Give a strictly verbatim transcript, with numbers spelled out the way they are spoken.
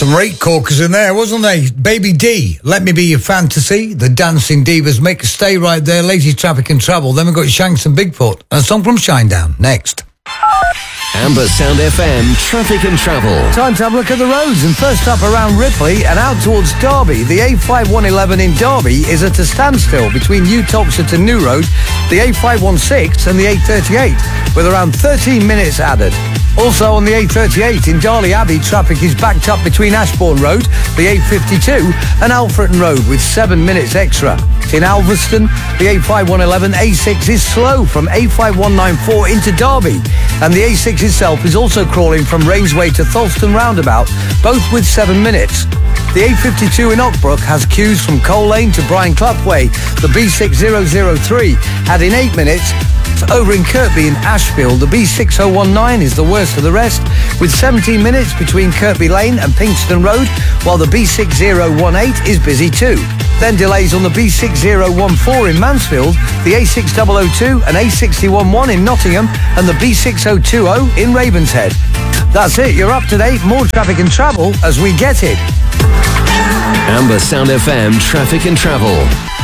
Some rate corkers in there, wasn't they? Baby D, Let Me Be Your Fantasy, the Dancing Divas, Make a Stay Right There, Lazy Traffic and Travel. Then we've got Shanks and Bigfoot, and a song from Shinedown, next. Amber Sound F M, Traffic and Travel. Time to have a look at the roads, and first up around Ripley and out towards Derby. The A five one eleven in Derby is at a standstill between New Toxteth and New Road, the A five one six and the A thirty-eight, with around thirteen minutes added. Also on the A thirty-eight in Darley Abbey, traffic is backed up between Ashbourne Road, the A fifty-two and Alfreton Road with seven minutes extra. In Alveston, the A five one eleven A six is slow from A five one nine four into Derby, and the A six itself is also crawling from Rainsway to Tholston Roundabout, both with seven minutes. The A fifty-two in Ockbrook has queues from Cole Lane to Brian Clough Way. The B six zero zero three had in eight minutes. Over in Kirkby in Ashfield, the B six oh one nine is the worst of the rest, with seventeen minutes between Kirkby Lane and Pinkston Road, while the B six zero one eight is busy too. Then delays on the B six zero one four in Mansfield, the A six zero zero two and A six one one in Nottingham, and the B six zero two zero in Ravenshead. That's it, you're up to date. More traffic and travel as we get it. Amber Sound F M, Traffic and Travel.